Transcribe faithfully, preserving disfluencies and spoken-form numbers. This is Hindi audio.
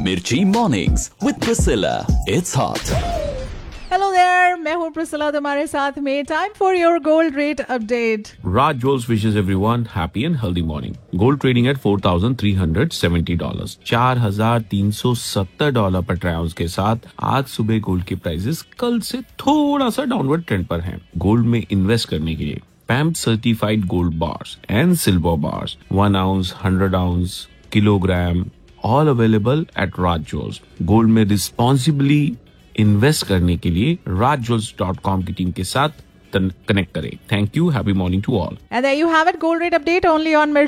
Mirchi Mornings with Priscilla. It's hot. Hello there, मैं हूँ प्रिसिला तुम्हारे साथ में. Time for your gold rate update. Raj Jewels wishes everyone happy and healthy morning. Gold trading at four thousand three hundred seventy dollars. चार हजार तीन सौ सत्तर डॉलर पर ट्राई आउंस के साथ आज सुबह गोल्ड के प्राइसेस कल से थोड़ा सा डाउनवर्ड ट्रेंड पर हैं. गोल्ड में इन्वेस्ट करने के लिए पैम्प certified gold bars and silver bars one ounce, hundred ounce, kilogram all available at Raj jewels. Gold में रिस्पॉन्सिबली इन्वेस्ट करने के लिए राज ज्वेल्स डॉट कॉम की टीम के साथ कनेक्ट करें. Thank you. Happy morning to all. And there you have it, gold rate update only on